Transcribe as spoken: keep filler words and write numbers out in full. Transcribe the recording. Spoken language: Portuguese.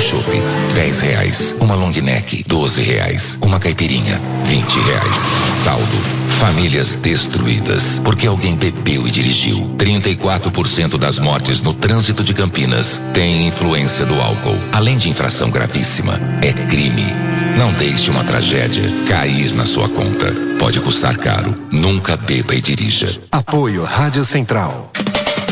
chopp, dez reais. Uma long neck, doze reais. Uma caipirinha, vinte reais. Saldo. Famílias destruídas porque alguém bebeu e dirigiu. trinta e quatro por cento das mortes no trânsito de Campinas têm influência do álcool. Além de infração gravíssima, é crime. Não deixe uma tragédia cair na sua conta. Pode custar caro. Nunca beba e dirija. Apoio Rádio Central.